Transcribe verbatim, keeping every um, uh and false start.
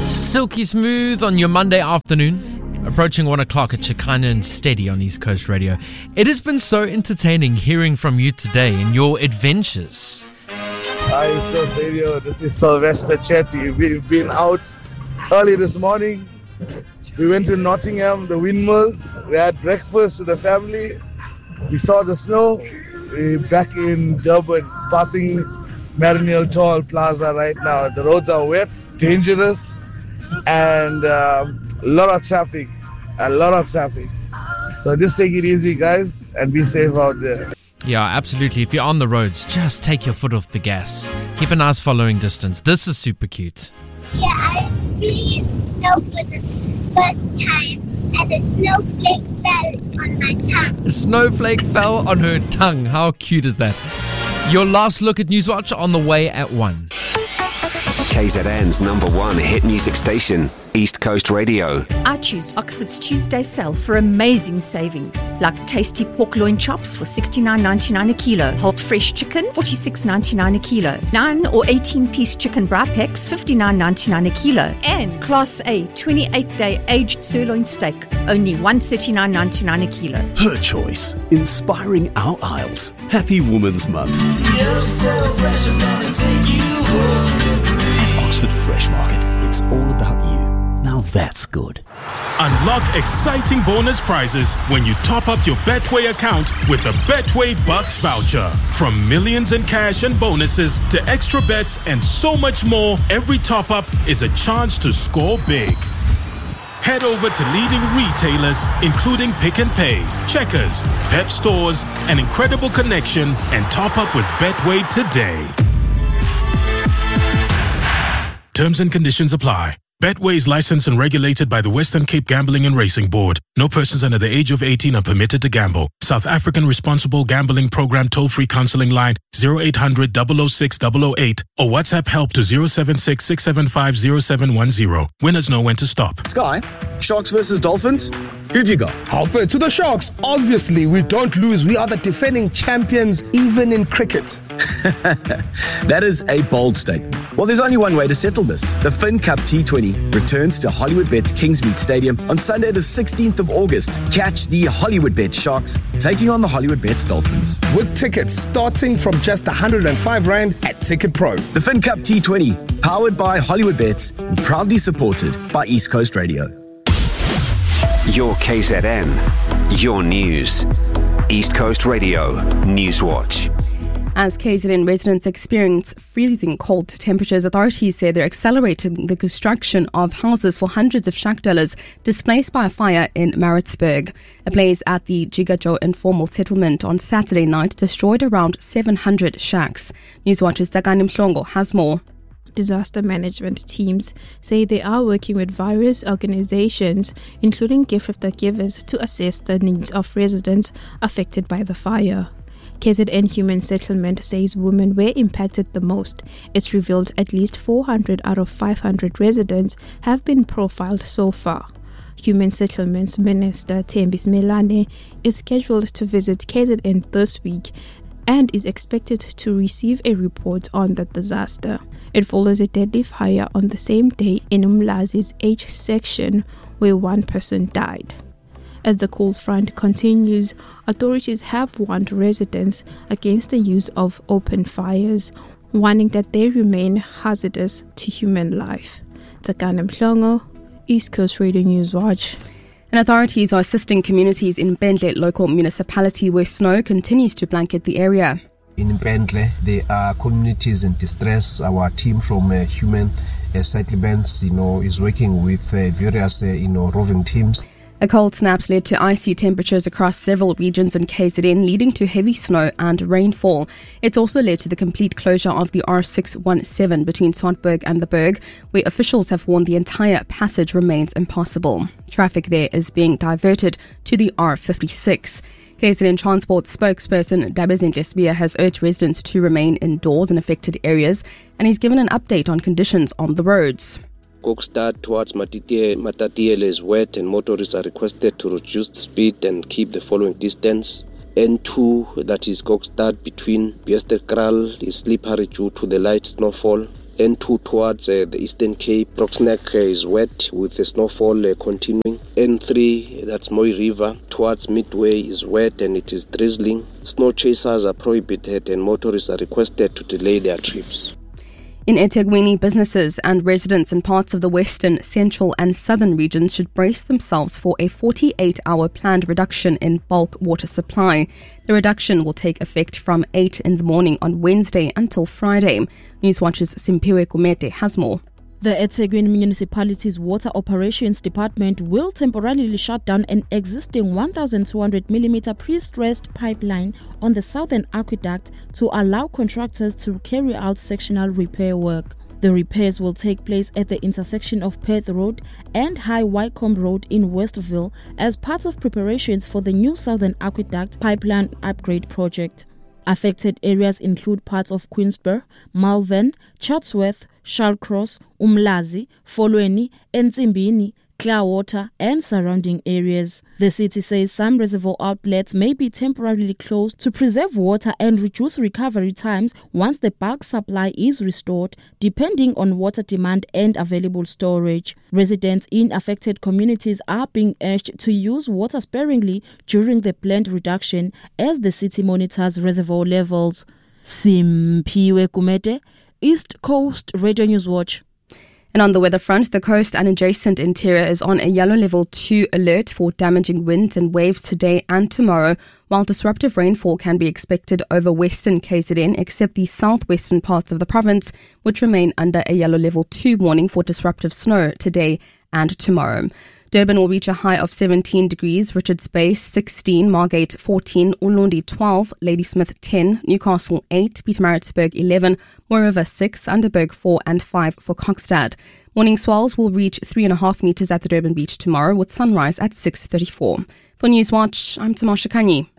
Silky smooth on your Monday afternoon. Approaching one o'clock at Shekinah and Steady on East Coast Radio. It has been so entertaining hearing from you today and your adventures. Hi, East Coast Radio. This is Sylvester Chetty. We've been out early this morning. We went to Nottingham, the windmills. We had breakfast with the family. We saw the snow. We're back in Durban, passing Mariniel Toll Plaza right now. The roads are wet, dangerous, and um, a lot of traffic. A lot of traffic. So just take it easy, guys, and be safe out there. Yeah, absolutely. If you're on the roads, just take your foot off the gas. Keep a nice following distance. This is super cute. Yeah, I experienced snow for the first time, and a snowflake fell on my tongue. A snowflake fell on her tongue. How cute is that? Your last look at Newswatch on the way at one. K Z N's number one hit music station, East Coast Radio. I choose Oxford's Tuesday sale for amazing savings, like tasty pork loin chops for sixty-nine ninety-nine a kilo, whole fresh chicken forty-six ninety-nine a kilo, nine or eighteen piece chicken bra packs fifty-nine ninety-nine a kilo, and Class A twenty-eight day aged sirloin steak only one thirty-nine ninety-nine a kilo. Her choice, inspiring our aisles. Happy Women's Month. You're so fresh, I'm gonna take you home. Oxford Fresh Market. It's all about you. Now that's good. Unlock exciting bonus prizes when you top up your Betway account with a Betway Bucks voucher. From millions in cash and bonuses to extra bets and so much more, every top up is a chance to score big. Head over to leading retailers, including Pick and Pay, Checkers, Pep Stores, and Incredible Connection, and top up with Betway today. Terms and conditions apply. Betway is licensed and regulated by the Western Cape Gambling and Racing Board. No persons under the age of eighteen are permitted to gamble. South African Responsible Gambling Program toll-free counseling line zero eight hundred, double oh six, double oh eight or WhatsApp help to zero seven six, six seven five, zero seven one zero. Winners know when to stop. Sky, Sharks versus Dolphins? Who've you got? How fair to the Sharks. Obviously, we don't lose. We are the defending champions, even in cricket. That is a bold statement. Well, there's only one way to settle this. The Fin Cup T twenty returns to Hollywood Bet's Kingsmead Stadium on Sunday the sixteenth of August. Catch the Hollywood Bet Sharks taking on the Hollywood Bets Dolphins. With tickets starting from just one hundred five rand at Ticket Pro. The Fin Cup T twenty, powered by Hollywood Bets and proudly supported by East Coast Radio. Your K Z N, your news. East Coast Radio, Newswatch. As K Z N residents experience freezing cold temperatures, authorities say they're accelerating the construction of houses for hundreds of shack dwellers displaced by a fire in Maritzburg. A blaze at the Jigajo informal settlement on Saturday night destroyed around seven hundred shacks. Newswatch's Takani Mhlongo has more. Disaster management teams say they are working with various organizations, including gift of the givers, to assess the needs of residents affected by the fire. K Z N Human Settlement says women were impacted the most. It's revealed at least four hundred out of five hundred residents have been profiled so far. Human Settlements Minister Thembis Melane is scheduled to visit K Z N this week and is expected to receive a report on the disaster. It follows a deadly fire on the same day in Umlazi's H section where one person died. As the cold front continues, authorities have warned residents against the use of open fires, warning that they remain hazardous to human life. Takana Mhlongo, East Coast Radio Newswatch. And authorities are assisting communities in Mbendle local municipality where snow continues to blanket the area. In Mbendle, there are communities in distress. Our team from uh, Human uh, Settlements, you know, is working with uh, various, uh, you know, roving teams. A cold snap's led to icy temperatures across several regions in K Z N, leading to heavy snow and rainfall. It's also led to the complete closure of the R six one seven between Swartberg and the Berg, where officials have warned the entire passage remains impossible. Traffic there is being diverted to the R fifty-six. K Z N Transport spokesperson Dabezinhle Sibiya has urged residents to remain indoors in affected areas, and he's given an update on conditions on the roads. Kokstad towards Matatiele is wet and motorists are requested to reduce the speed and keep the following distance. N two, that is Kokstad between Biesterkral, is slippery due to the light snowfall. N two towards uh, the Eastern Cape, Proxneck uh, is wet with the snowfall uh, continuing. N three, that's Moy River, towards Midway is wet and it is drizzling. Snow chasers are prohibited and motorists are requested to delay their trips. In eThekwini, businesses and residents in parts of the western, central and southern regions should brace themselves for a forty-eight hour planned reduction in bulk water supply. The reduction will take effect from eight in the morning on Wednesday until Friday. Newswatch's Simpiwe Kumete has more. The eThekwini Municipality's Water Operations Department will temporarily shut down an existing one thousand two hundred millimeter pre-stressed pipeline on the Southern Aqueduct to allow contractors to carry out sectional repair work. The repairs will take place at the intersection of Perth Road and High Wycombe Road in Westville as part of preparations for the new Southern Aqueduct pipeline upgrade project. Affected areas include parts of Queensborough, Malvern, Chatsworth, Shallcross, Umlazi, Folweni, Ntsimbini, Clearwater and surrounding areas. The city says some reservoir outlets may be temporarily closed to preserve water and reduce recovery times once the bulk supply is restored, depending on water demand and available storage. Residents in affected communities are being urged to use water sparingly during the planned reduction as the city monitors reservoir levels. Simpiwe Kumete, East Coast Radio News Watch. And on the weather front, the coast and adjacent interior is on a yellow level two alert for damaging winds and waves today and tomorrow, while disruptive rainfall can be expected over western K Z N, except the southwestern parts of the province, which remain under a yellow level two warning for disruptive snow today and tomorrow. Durban will reach a high of seventeen degrees, Richards Bay sixteen, Margate fourteen, Ulundi twelve, Ladysmith ten, Newcastle eight, Pietermaritzburg eleven, Moore River six, Underberg four and five for Kokstad. Morning swells will reach three and a half metres at the Durban beach tomorrow with sunrise at six thirty-four. For Newswatch, I'm Tamasha Kanyi.